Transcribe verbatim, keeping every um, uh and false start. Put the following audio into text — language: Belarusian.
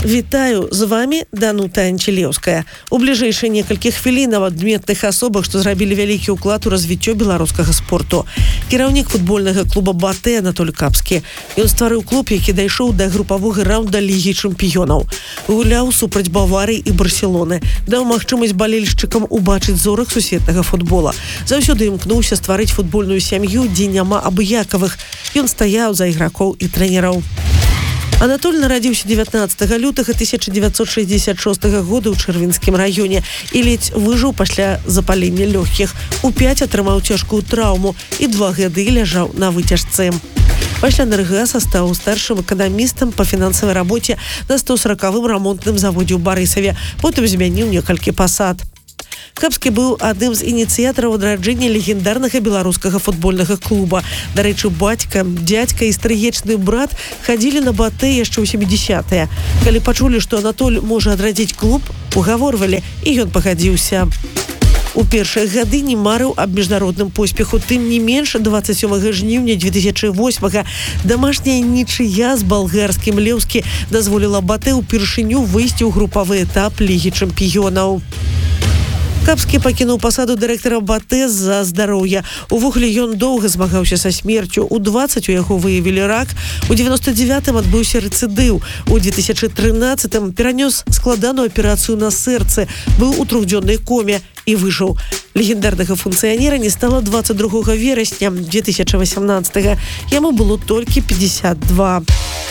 Вітаю, з вами Данута Анчелеўская. У бліжэйшыя некалькіх хвілінаў адметных асобах, што зрабілі вялікі ўклад у развіццё беларускага спорту. Кіраўнік футбольнага клуба «Батэ» Анатоль Капскі. Ён стварыў клуб, які дайшоў да групавога раўнда Лігі чэмпіёнаў. Гуляў супраць Баварыі і Барселоны. Даў магчымасць балельшчыкам убачыць зорак сусветнага футбола. Заўсёды імкнуўся стварыць футбольную сям'ю, дзе няма абыякавых. Ён стаяў за ігракоў і трэнераў. Анатоль нарадзіўся дзевятнаццатага лютага тысяча дзевяцьсот шэсцьдзесят шостага года ў Чэрвінскім раёне і ледзь выжыў пасля запалення лёгкіх. У пяць атрымаў цяжкую траўму і два гады ляжаў на выцяжцы. Пасля энергаса стаў старшым эканамістам па фінансавай рабоце на сто сорокавым рамонтным заводзе ў Барысаве. Потым змяніў некалькі пасад. Капскі быў адным з ініцыятараў адраджэння легендарнага беларускага футбольнага клуба. Дарэчы, бацька, дзядзька і стрыечны брат хадзілі на Батэ яшчэ ў сямідзясятыя. Калі пачулі, што Анатоль можа адрадзіць клуб, угаворвалі, і ён пагадзіўся. У першыя гады не марыў аб міжнародным поспеху, тым не менш дваццаць сёмага жніўня две тысячы восьмага дамашняя нічыя з балгарскім Леўскі дазволіла Батэ ўпершыню выйсці ў групавы этап Лігі чэмпіёнаў. Капскі пакінуў пасаду дырэктара Батэ з-за здароўя. Увогуле ён доўга змагаўся са смерцю. У дваццаць у яго выявілі рак. У девяносто девятым адбыўся рэцыдыў. У две тысячи трынаццатым перанёс складаную аперацыю на сэрцы. Быў у трохдзённай коме і выжыў. Легендарнага функцыянера не стала дваццаць другога верасня две тысячи восемнадцатага. Яму было толькі пятьдесят два.